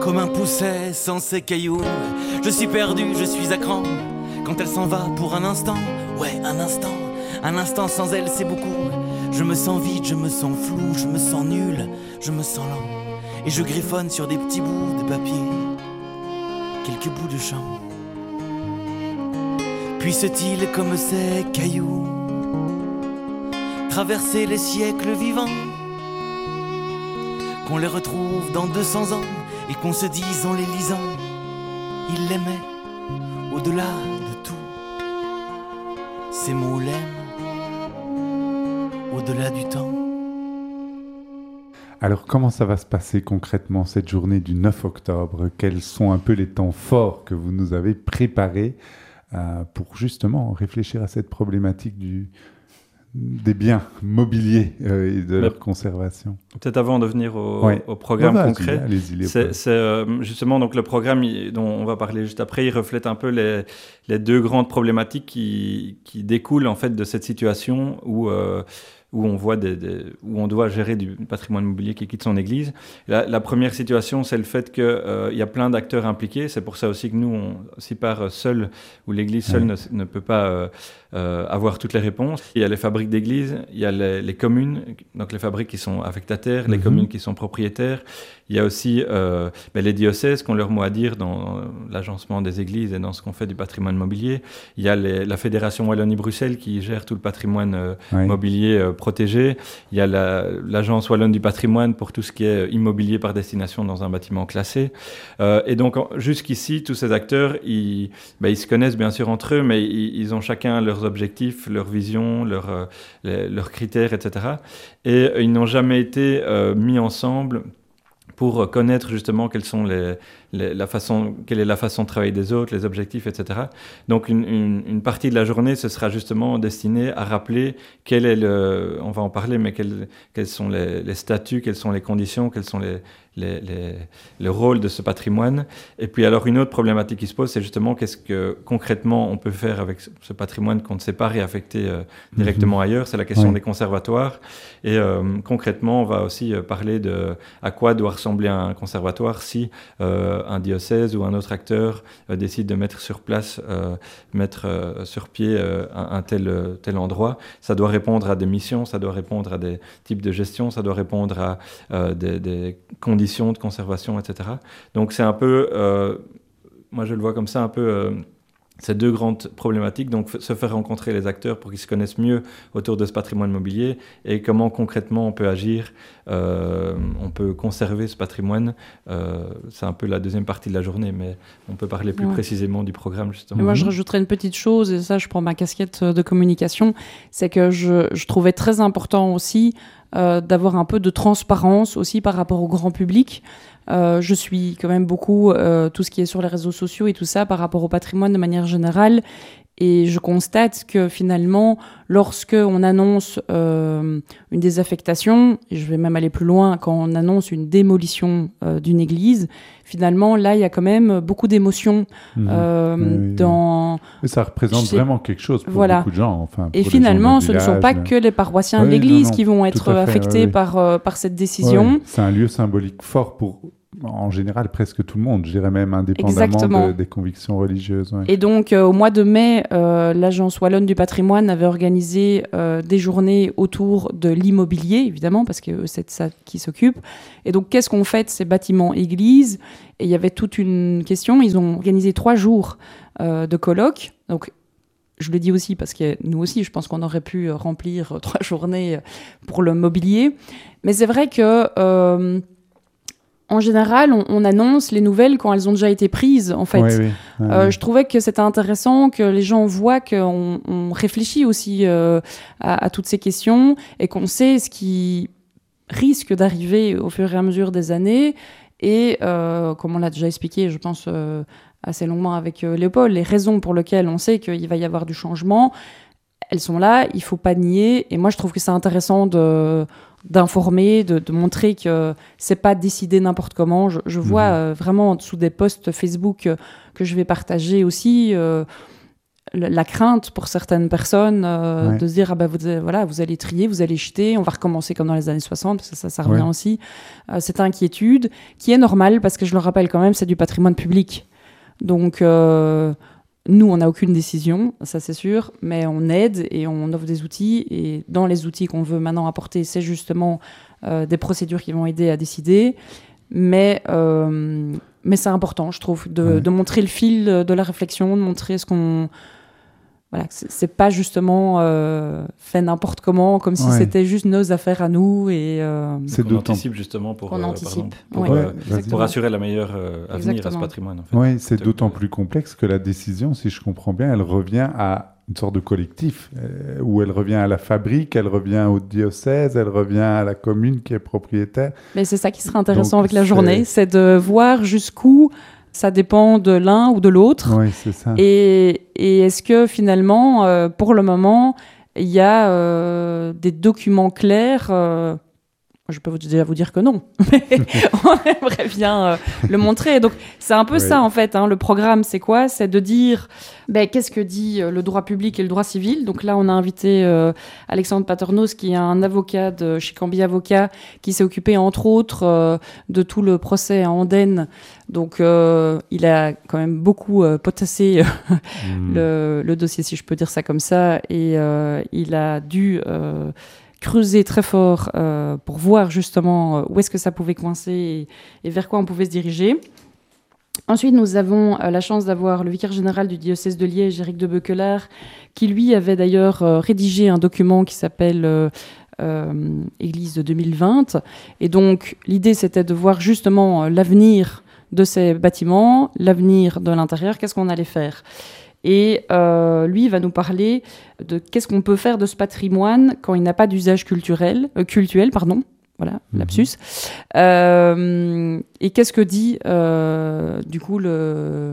Comme un pousset sans ses cailloux, je suis perdu, je suis à cran. Quand elle s'en va pour un instant, ouais un instant sans elle c'est beaucoup. Je me sens vide, je me sens flou, je me sens nul, je me sens lent. Et je griffonne sur des petits bouts de papier, quelques bouts de chant. Puisse-t-il comme ces cailloux traverser les siècles vivants, qu'on les retrouve dans 200 ans et qu'on se dise en les lisant, il l'aimait au-delà de tout. Ces mots l'aiment au-delà du temps. Alors, comment ça va se passer concrètement cette journée du 9 octobre ? Quels sont un peu les temps forts que vous nous avez préparés pour justement réfléchir à cette problématique des biens mobiliers et de leur conservation. Peut-être avant de venir au programme concret, c'est justement donc le programme dont on va parler juste après, il reflète un peu les deux grandes problématiques qui découlent en fait de cette situation où on voit où on doit gérer du patrimoine immobilier qui quitte son église. La première situation, c'est le fait qu'il y a plein d'acteurs impliqués. C'est pour ça aussi que nous, on s'y part seul, où l'église seule ne peut pas avoir toutes les réponses. Il y a les fabriques d'église, il y a les communes, donc les fabriques qui sont affectataires, les communes qui sont propriétaires. Il y a aussi les diocèses qui ont leur mot à dire dans l'agencement des églises et dans ce qu'on fait du patrimoine mobilier. Il y a la Fédération Wallonie-Bruxelles qui gère tout le patrimoine mobilier protégé. Il y a l'Agence Wallonne du patrimoine pour tout ce qui est immobilier par destination dans un bâtiment classé. Et donc, jusqu'ici, tous ces acteurs, ils se connaissent bien sûr entre eux, mais ils ont chacun leurs objectifs, leurs visions, leurs critères, etc. Et ils n'ont jamais été mis ensemble pour connaître justement quelle est la façon de travailler des autres, les objectifs, etc. Donc une partie de la journée, ce sera justement destinée à rappeler on va en parler, mais quels sont les statuts, quelles sont les conditions, quels sont le rôle de ce patrimoine. Et puis alors une autre problématique qui se pose, c'est justement qu'est-ce que concrètement on peut faire avec ce patrimoine qu'on ne sait pas réaffecter directement ailleurs. C'est la question des conservatoires. Et concrètement, on va aussi parler de à quoi doit ressembler un conservatoire si un diocèse ou un autre acteur décide de mettre sur place, sur pied un tel endroit. Ça doit répondre à des missions, ça doit répondre à des types de gestion, ça doit répondre à des conditions de conservation, etc. Donc c'est un peu, moi je le vois comme ça, un peu ces deux grandes problématiques, donc se faire rencontrer les acteurs pour qu'ils se connaissent mieux autour de ce patrimoine mobilier et comment concrètement on peut agir, on peut conserver ce patrimoine. C'est un peu la deuxième partie de la journée, mais on peut parler plus précisément du programme justement. Et moi je rajouterais une petite chose, et ça je prends ma casquette de communication, c'est que je trouvais très important aussi d'avoir un peu de transparence aussi par rapport au grand public. Je suis quand même beaucoup tout ce qui est sur les réseaux sociaux et tout ça par rapport au patrimoine de manière générale. Et je constate que finalement, lorsque on annonce une désaffectation, et je vais même aller plus loin, quand on annonce une démolition d'une église, finalement, là, il y a quand même beaucoup d'émotions dans... Mais ça représente vraiment quelque chose pour beaucoup de gens. Enfin, et finalement, ce ne sont pas que les paroissiens de l'église qui vont être affectés par cette décision. Ouais, c'est un lieu symbolique fort pour... En général, presque tout le monde, je dirais même indépendamment des convictions religieuses. Ouais. Et donc, au mois de mai, l'Agence Wallonne du patrimoine avait organisé des journées autour de l'immobilier, évidemment, parce que c'est de ça qui s'occupe. Et donc, qu'est-ce qu'on fait de ces bâtiments églises ? Et il y avait toute une question. Ils ont organisé 3 jours de colloques. Donc, je le dis aussi parce que nous aussi, je pense qu'on aurait pu remplir 3 journées pour le mobilier. Mais c'est vrai que... en général, on annonce les nouvelles quand elles ont déjà été prises, en fait. Je trouvais que c'était intéressant que les gens voient qu'on réfléchit aussi à toutes ces questions et qu'on sait ce qui risque d'arriver au fur et à mesure des années. Et comme on l'a déjà expliqué, je pense, assez longuement avec Léopold, les raisons pour lesquelles on sait qu'il va y avoir du changement, elles sont là, il ne faut pas nier. Et moi, je trouve que c'est intéressant d'informer, de montrer que c'est pas décidé n'importe comment. Je vois vraiment sous des posts Facebook que je vais partager aussi la crainte pour certaines personnes de se dire vous allez trier, vous allez jeter, on va recommencer comme dans les années 60, parce que ça revient aussi. Cette inquiétude qui est normale, parce que je le rappelle quand même, c'est du patrimoine public. Donc nous, on n'a aucune décision, ça c'est sûr, mais on aide et on offre des outils. Et dans les outils qu'on veut maintenant apporter, c'est justement des procédures qui vont aider à décider. Mais c'est important, je trouve, de montrer le fil de la réflexion, de montrer ce qu'on... Voilà, c'est pas justement fait n'importe comment, comme si c'était juste nos affaires à nous. Et, qu'on anticipe justement pour assurer la meilleure avenir à ce patrimoine. En fait. Oui, c'est d'autant plus complexe que la décision, si je comprends bien, elle revient à une sorte de collectif, où elle revient à la fabrique, elle revient au diocèse, elle revient à la commune qui est propriétaire. Mais c'est ça qui serait intéressant avec la journée, c'est de voir jusqu'où ça dépend de l'un ou de l'autre. Oui, c'est ça. Et est-ce que finalement, pour le moment, il y a des documents clairs je peux déjà vous dire que non, mais on aimerait bien le montrer. Donc, c'est un peu ça, en fait. Le programme, c'est quoi ? C'est de dire qu'est-ce que dit le droit public et le droit civil. Donc là, on a invité Alexandre Paternos, qui est un avocat de chez Cambi Avocat, qui s'est occupé, entre autres, de tout le procès à Andenne. Donc, il a quand même beaucoup potassé le dossier, si je peux dire ça comme ça. Et il a dû... creuser très fort pour voir justement où est-ce que ça pouvait coincer et vers quoi on pouvait se diriger. Ensuite, nous avons la chance d'avoir le vicaire général du diocèse de Liège, Éric de Beuquelaar, qui lui avait d'ailleurs rédigé un document qui s'appelle Église de 2020. Et donc, l'idée, c'était de voir justement l'avenir de ces bâtiments, l'avenir de l'intérieur, qu'est-ce qu'on allait faire. Et lui, il va nous parler de qu'est-ce qu'on peut faire de ce patrimoine quand il n'a pas d'usage cultuel, voilà, lapsus. Et qu'est-ce que dit, du coup, le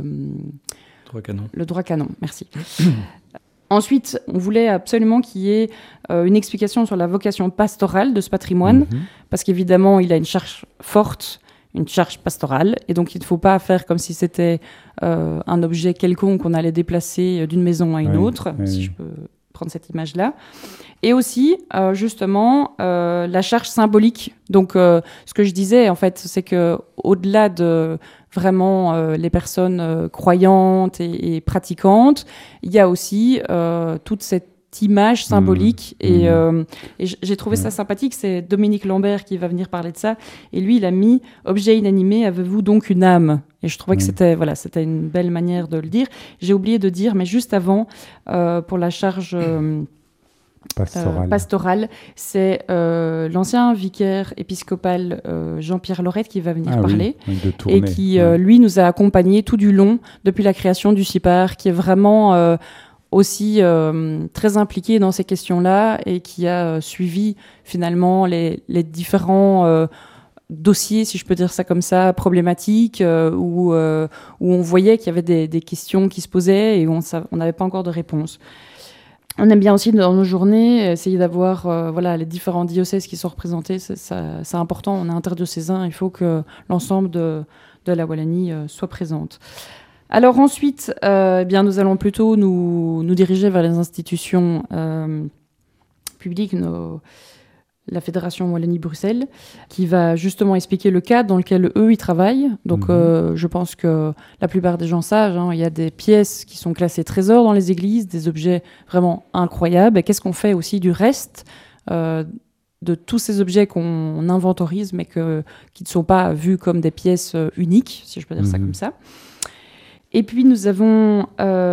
droit canon, merci. Ensuite, on voulait absolument qu'il y ait une explication sur la vocation pastorale de ce patrimoine, parce qu'évidemment, il a une charge forte, une charge pastorale, et donc il ne faut pas faire comme si c'était un objet quelconque qu'on allait déplacer d'une maison à une autre, si je peux prendre cette image-là. Et aussi, justement, la charge symbolique. Donc, ce que je disais, en fait, c'est qu'au-delà de vraiment les personnes croyantes et pratiquantes, il y a aussi toute cette image symbolique et j'ai trouvé ça sympathique. C'est Dominique Lambert qui va venir parler de ça et lui il a mis objet inanimé, avez-vous donc une âme? Et je trouvais que c'était une belle manière de le dire. J'ai oublié de dire, mais juste avant, pour la charge pastorale, c'est l'ancien vicaire épiscopal Jean-Pierre Lorette qui va venir parler et qui lui nous a accompagnés tout du long depuis la création du CIPAR, qui est vraiment aussi très impliqué dans ces questions-là et qui a suivi finalement les différents dossiers, si je peux dire ça comme ça, problématiques, où on voyait qu'il y avait des questions qui se posaient et où on n'avait pas encore de réponse. On aime bien aussi dans nos journées essayer d'avoir les différents diocèses qui sont représentés, c'est important, on est interdiocésain, il faut que l'ensemble de la Wallonie soit présente. Alors ensuite, nous allons plutôt nous diriger vers les institutions publiques, la Fédération Wallonie-Bruxelles, qui va justement expliquer le cadre dans lequel eux, ils travaillent. Donc je pense que la plupart des gens savent, il y a des pièces qui sont classées trésors dans les églises, des objets vraiment incroyables. Et qu'est-ce qu'on fait aussi du reste de tous ces objets qu'on inventorise, mais qui ne sont pas vus comme des pièces uniques, si je peux dire ça comme ça. Et puis, nous avons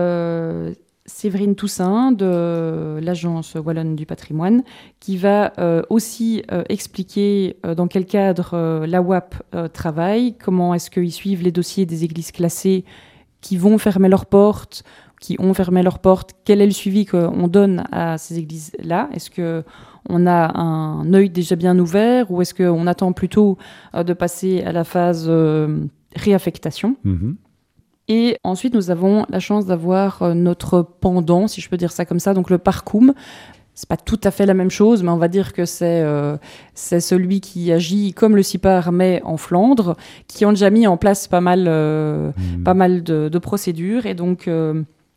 Séverine Toussaint de l'Agence Wallonne du patrimoine qui va aussi expliquer dans quel cadre la WAP travaille, comment est-ce qu'ils suivent les dossiers des églises classées qui vont fermer leurs portes, qui ont fermé leurs portes, quel est le suivi qu'on donne à ces églises-là? Est-ce qu'on a un œil déjà bien ouvert ou est-ce qu'on attend plutôt de passer à la phase réaffectation? Et ensuite, nous avons la chance d'avoir notre pendant, si je peux dire ça comme ça, donc le Parcoum. C'est pas tout à fait la même chose, mais on va dire que c'est celui qui agit comme le CIPAR, mais en Flandre, qui ont déjà mis en place pas mal de procédures. Et donc,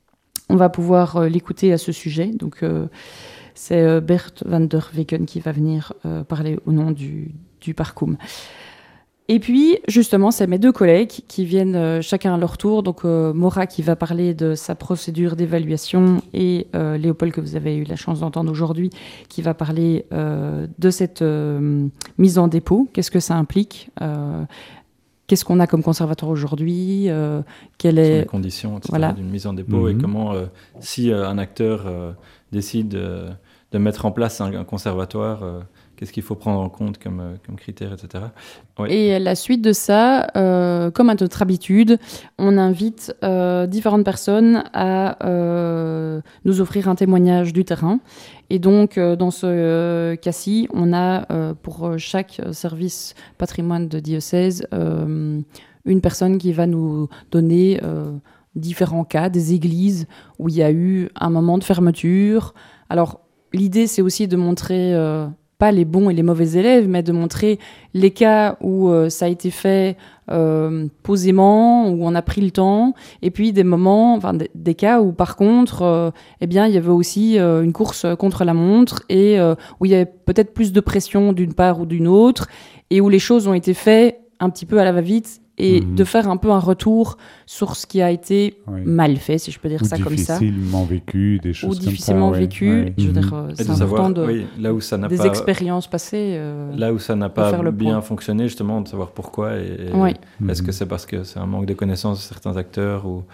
on va pouvoir l'écouter à ce sujet. Donc, c'est Bert van der Weken qui va venir parler au nom du Parcoum. Et puis, justement, c'est mes deux collègues qui viennent chacun à leur tour. Donc, Maura qui va parler de sa procédure d'évaluation et Léopold, que vous avez eu la chance d'entendre aujourd'hui, qui va parler de cette mise en dépôt. Qu'est-ce que ça implique qu'est-ce qu'on a comme conservatoire aujourd'hui quelles sont les conditions, etc., d'une mise en dépôt et comment, si un acteur décide de mettre en place un conservatoire... Qu'est-ce qu'il faut prendre en compte comme critères, etc. Oui. Et la suite de ça, comme à notre habitude, on invite différentes personnes à nous offrir un témoignage du terrain. Et donc, dans ce cas-ci, on a pour chaque service patrimoine de diocèse une personne qui va nous donner différents cas, des églises où il y a eu un moment de fermeture. Alors, l'idée, c'est aussi de montrer... pas les bons et les mauvais élèves, mais de montrer les cas où ça a été fait posément, où on a pris le temps, et puis des moments, enfin des cas où par contre, eh bien, il y avait aussi une course contre la montre et où il y avait peut-être plus de pression d'une part ou d'une autre, et où les choses ont été faites un petit peu à la va-vite, et de faire un peu un retour sur ce qui a été mal fait, si je peux dire ou ça comme ça. Difficilement vécu, des choses comme ça. Ou difficilement vécu. Je veux dire, c'est important là où ça n'a des expériences passées. Là où ça n'a pas bien fonctionné, justement, de savoir pourquoi. Est-ce que c'est parce que c'est un manque de connaissances de certains acteurs ou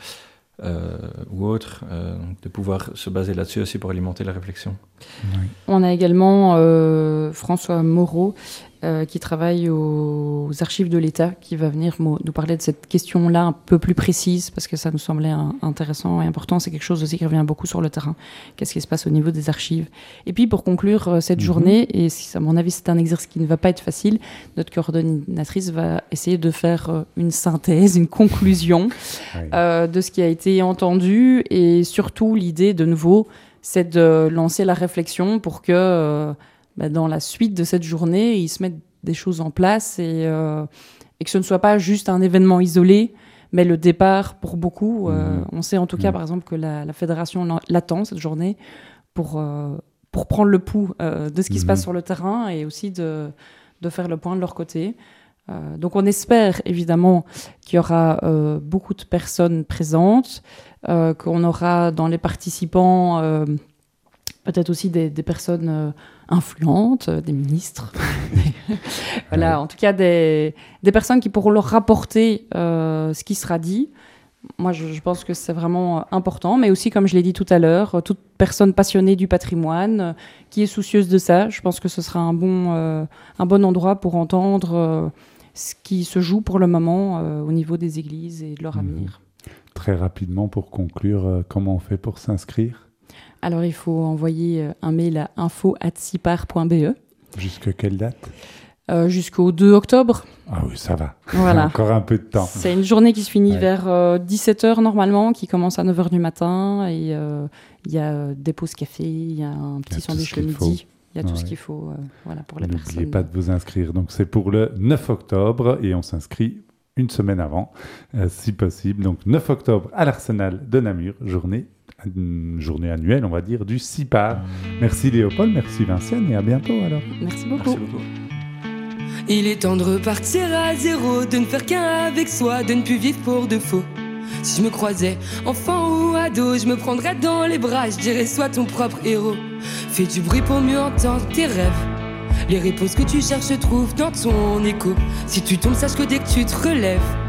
autres, de pouvoir se baser là-dessus aussi pour alimenter la réflexion. On a également François Moreau, qui travaille aux archives de l'État, qui va venir nous parler de cette question-là un peu plus précise, parce que ça nous semblait intéressant et important. C'est quelque chose aussi qui revient beaucoup sur le terrain. Qu'est-ce qui se passe au niveau des archives? Et puis, pour conclure cette journée, et à mon avis, c'est un exercice qui ne va pas être facile, notre coordonnatrice va essayer de faire une synthèse, une conclusion de ce qui a été entendu, et surtout, l'idée, de nouveau, c'est de lancer la réflexion pour que... dans la suite de cette journée, ils se mettent des choses en place et que ce ne soit pas juste un événement isolé, mais le départ pour beaucoup. On sait en tout cas, par exemple, que la fédération l'attend, cette journée, pour prendre le pouls de ce qui se passe sur le terrain et aussi de faire le point de leur côté. Donc on espère évidemment qu'il y aura beaucoup de personnes présentes, qu'on aura dans les participants... peut-être aussi des personnes influentes, des ministres. Voilà, en tout cas, des personnes qui pourront leur rapporter ce qui sera dit. Moi, je pense que c'est vraiment important, mais aussi, comme je l'ai dit tout à l'heure, toute personne passionnée du patrimoine, qui est soucieuse de ça, je pense que ce sera un bon endroit pour entendre ce qui se joue pour le moment au niveau des églises et de leur avenir. Très rapidement, pour conclure, comment on fait pour s'inscrire ? Alors, il faut envoyer un mail à info@cipar.be. Jusqu'à quelle date ? Jusqu'au 2 octobre. Ah oui, ça va. Voilà. Encore un peu de temps. C'est une journée qui se finit vers 17h normalement, qui commence à 9h du matin. Et il y a des pauses café, il y a un petit sandwich le midi. Il y a tout ce qu'il faut pour les personnes. N'oubliez pas de vous inscrire. Donc, c'est pour le 9 octobre et on s'inscrit une semaine avant, si possible. Donc, 9 octobre à l'Arsenal de Namur, une journée annuelle, on va dire, du CIPAR. Merci Léopold, merci Vinciane et à bientôt alors. Merci beaucoup. Il est temps de repartir à zéro, de ne faire qu'un avec soi, de ne plus vivre pour de faux. Si je me croisais enfant ou ado, je me prendrais dans les bras, je dirais sois ton propre héros. Fais du bruit pour mieux entendre tes rêves. Les réponses que tu cherches se trouvent dans ton écho. Si tu tombes, sache que dès que tu te relèves,